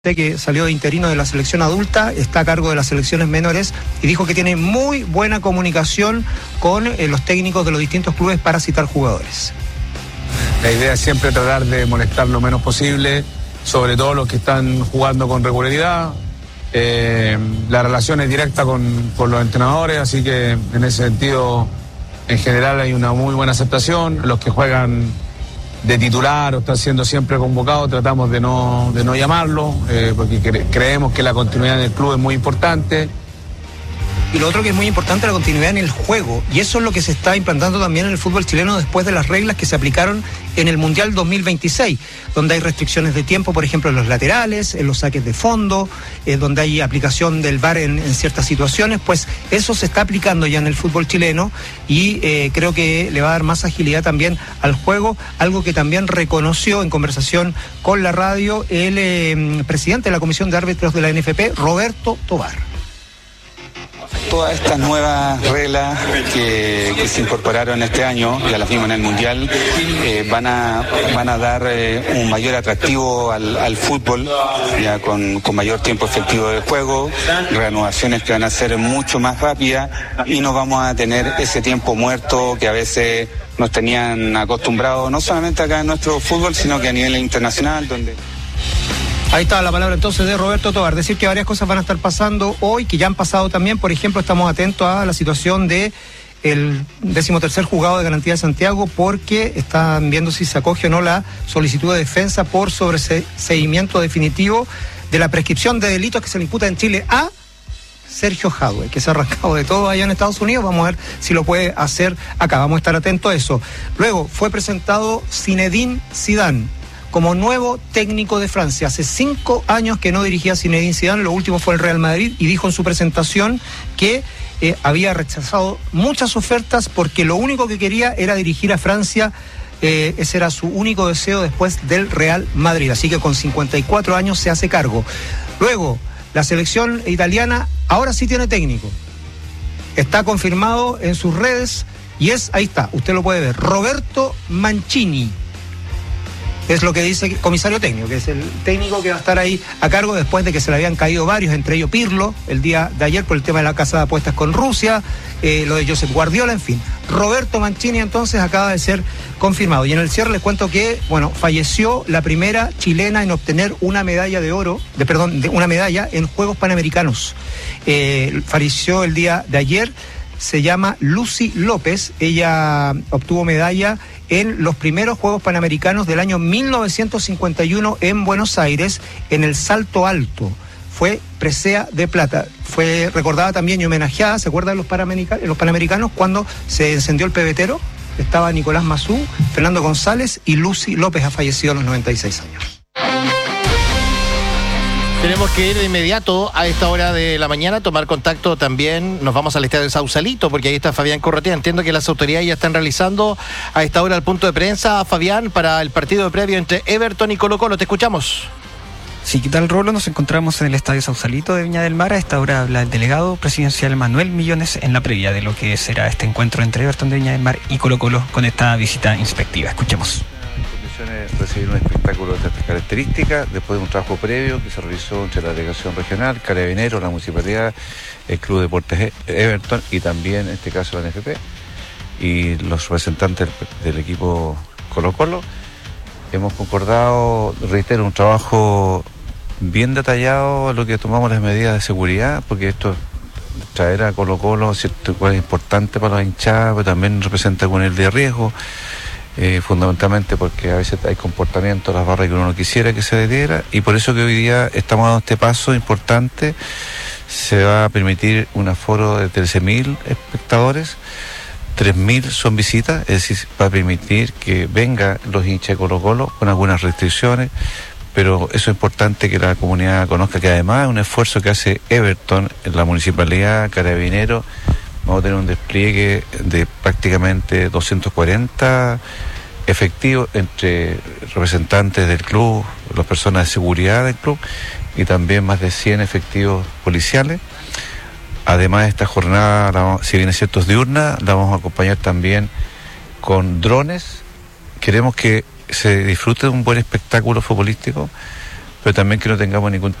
que salió de interino de la selección adulta, está a cargo de las selecciones menores y dijo que tiene muy buena comunicación con los técnicos de los distintos clubes para citar jugadores. La idea es siempre tratar de molestar lo menos posible, sobre todo los que están jugando con regularidad. La relación es directa con los entrenadores, así que en ese sentido, en general hay una muy buena aceptación. Los que juegan de titular o están siendo siempre convocados, tratamos de no llamarlo, porque creemos que la continuidad en el club es muy importante. Y lo otro que es muy importante, la continuidad en el juego, y eso es lo que se está implantando también en el fútbol chileno después de las reglas que se aplicaron en el Mundial 2026, donde hay restricciones de tiempo, por ejemplo, en los laterales, en los saques de fondo, donde hay aplicación del VAR en ciertas situaciones, pues eso se está aplicando ya en el fútbol chileno y creo que le va a dar más agilidad también al juego, algo que también reconoció en conversación con la radio el presidente de la Comisión de Árbitros de la NFP, Roberto Tobar. Todas estas nuevas reglas que se incorporaron este año, ya las vimos en el Mundial, van a dar un mayor atractivo al fútbol, ya con mayor tiempo efectivo de juego, reanudaciones que van a ser mucho más rápidas y no vamos a tener ese tiempo muerto que a veces nos tenían acostumbrados, no solamente acá en nuestro fútbol, sino que a nivel internacional, donde... Ahí está la palabra entonces de Roberto Tobar. Decir que varias cosas van a estar pasando hoy, que ya han pasado también. Por ejemplo, estamos atentos a la situación de el 13º juzgado de garantía de Santiago, porque están viendo si se acoge o no la solicitud de defensa por sobreseimiento definitivo de la prescripción de delitos que se le imputa en Chile a Sergio Jadue, que se ha arrancado de todo allá en Estados Unidos. Vamos a ver si lo puede hacer acá. Vamos a estar atentos a eso. Luego fue presentado Zinedine Zidane como nuevo técnico de Francia. Hace 5 años que no dirigía Zinedine Zidane, lo último fue el Real Madrid, y dijo en su presentación que había rechazado muchas ofertas porque lo único que quería era dirigir a Francia. Ese era su único deseo después del Real Madrid, así que con 54 años se hace cargo. Luego, la selección italiana ahora sí tiene técnico. Está confirmado en sus redes y ahí está, usted lo puede ver, Roberto Mancini. Es lo que dice el comisario técnico, que es el técnico que va a estar ahí a cargo después de que se le habían caído varios, entre ellos Pirlo, el día de ayer por el tema de la casa de apuestas con Rusia, lo de Josep Guardiola, en fin. Roberto Mancini entonces acaba de ser confirmado. Y en el cierre les cuento que, falleció la primera chilena en obtener una medalla una medalla en Juegos Panamericanos. Falleció el día de ayer. Se llama Lucy López. Ella obtuvo medalla en los primeros Juegos Panamericanos del año 1951 en Buenos Aires, en el salto alto. Fue presea de plata. Fue recordada también y homenajeada, ¿se acuerdan los Panamericanos cuando se encendió el pebetero? Estaba Nicolás Mazú, Fernando González y Lucy López, ha fallecido a los 96 años. Tenemos que ir de inmediato a esta hora de la mañana, tomar contacto también. Nos vamos al estadio de Sausalito, porque ahí está Fabián Corrotea. Entiendo que las autoridades ya están realizando a esta hora el punto de prensa, Fabián, para el partido previo entre Everton y Colo-Colo. Te escuchamos. Sí, ¿qué tal, Rolo? Nos encontramos en el estadio Sausalito de Viña del Mar. A esta hora habla el delegado presidencial Manuel Millones en la previa de lo que será este encuentro entre Everton de Viña del Mar y Colo-Colo con esta visita inspectiva. Escuchemos. Recibir un espectáculo de estas características después de un trabajo previo que se realizó entre la delegación regional, Carabineros, la municipalidad, el Club de Deportes Everton y también en este caso la NFP y los representantes del equipo Colo-Colo. Hemos concordado, reitero, un trabajo bien detallado en lo que tomamos las medidas de seguridad, porque esto traer a Colo-Colo es importante para la hinchada, pero también representa algún nivel de riesgo. Fundamentalmente porque a veces hay comportamientos, las barras que uno no quisiera que se detuviera, y por eso que hoy día estamos dando este paso importante. Se va a permitir un aforo de 13.000 espectadores, 3.000 son visitas, es decir, va a permitir que vengan los hinchas de Colo-Colo con algunas restricciones, pero eso es importante que la comunidad conozca que además es un esfuerzo que hace Everton, en la municipalidad, Carabineros. Vamos a tener un despliegue de prácticamente 240 efectivos entre representantes del club, las personas de seguridad del club y también más de 100 efectivos policiales. Además, esta jornada, si bien es cierto es diurna, la vamos a acompañar también con drones. Queremos que se disfrute de un buen espectáculo futbolístico, pero también que no tengamos ningún